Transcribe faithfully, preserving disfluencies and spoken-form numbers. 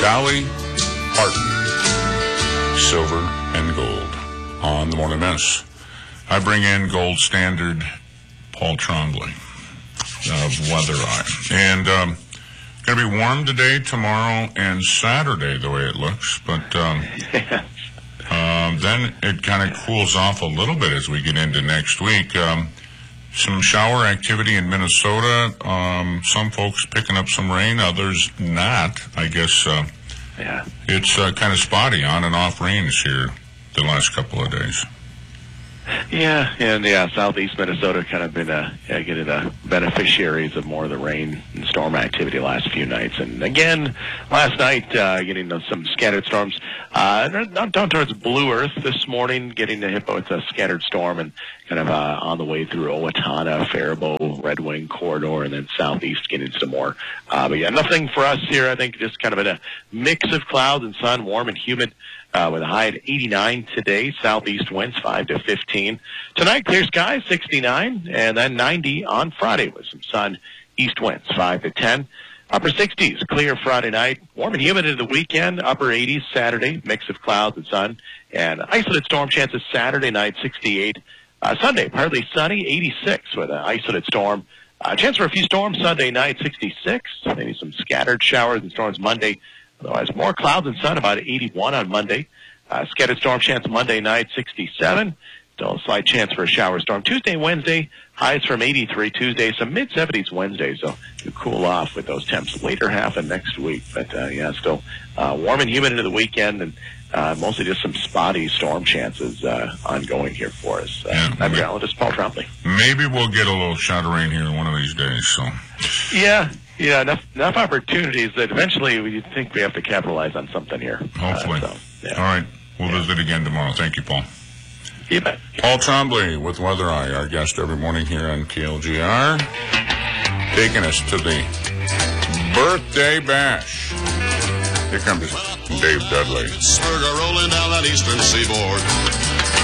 Dolly Parton, silver and gold on the Morning Mess. I bring in gold standard Paul Trombley of Weather Eye. And um, going to be warm today, tomorrow, and Saturday, the way it looks. But um, um, then it kind of cools off a little bit as we get into next week. Um, some shower activity in Minnesota. Um, some folks picking up some rain, others not. I guess uh, yeah. it's uh, kind of spotty, on and off rains here the last couple of days. Yeah, and yeah, southeast Minnesota kind of been uh, yeah, getting the beneficiaries of more of the rain and storm activity the last few nights. And again, last night, uh, getting some scattered storms uh, not down towards Blue Earth this morning, getting the hit with a scattered storm and kind of uh, on the way through Owatonna, Faribault, Red Wing corridor, and then southeast getting some more. Uh, but yeah, nothing for us here. I think just kind of in a mix of clouds and sun, warm and humid. Uh, with a high at eighty-nine today, southeast winds five to fifteen. Tonight, clear skies, sixty-nine, and then ninety on Friday with some sun, east winds five to ten. Upper sixties, clear Friday night, warm and humid into the weekend, upper eighties Saturday, mix of clouds and sun, and isolated storm chances Saturday night, sixty-eight. Uh, Sunday, partly sunny, eighty-six with an isolated storm. Uh, chance for a few storms Sunday night, sixty-six, maybe some scattered showers and storms Monday. Otherwise, more clouds and sun, about eighty-one on Monday. Uh, scattered storm chance Monday night, sixty-seven. Still a slight chance for a shower storm. Tuesday, Wednesday, highs from eighty-three. Tuesday, some mid-seventies Wednesday, so you cool off with those temps later half of next week. But, uh, yeah, still uh, warm and humid into the weekend, and uh, mostly just some spotty storm chances uh, ongoing here for us. Uh, yeah, I'm meteorologist Paul Trombley. Maybe we'll get a little shot of rain here one of these days. So, yeah. Yeah, enough, enough opportunities that eventually we think we have to capitalize on something here. Hopefully. Uh, so, yeah. All right. We'll yeah. visit again tomorrow. Thank you, Paul. You bet. Paul Trombley with Weather Eye, our guest every morning here on K L G R, taking us to the birthday bash. Here comes Dave Dudley. Rolling down that eastern seaboard.